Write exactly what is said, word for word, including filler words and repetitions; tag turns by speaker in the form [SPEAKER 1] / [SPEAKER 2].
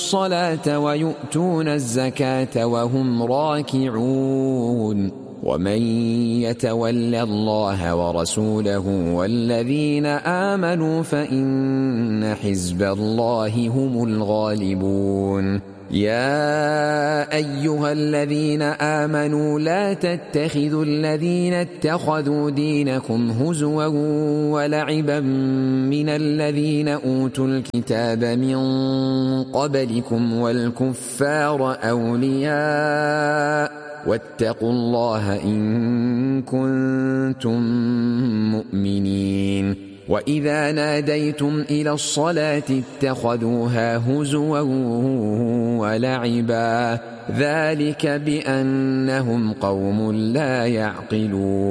[SPEAKER 1] الصلاة ويؤتون الزكاة وهم راكعون ومن يتول الله ورسوله والذين آمنوا فإن حزب الله هم الغالبون. يا أيها الذين آمنوا لا تتخذوا الذين اتخذوا دينكم هزوا ولعبا من الذين أوتوا الكتاب من قبلكم والكفار أولياء واتقوا الله إن كنتم مؤمنين. وإذا ناديتم إلى الصلاة اتخذوها هزوا ولعبا ذلك بأنهم قوم لا يعقلون.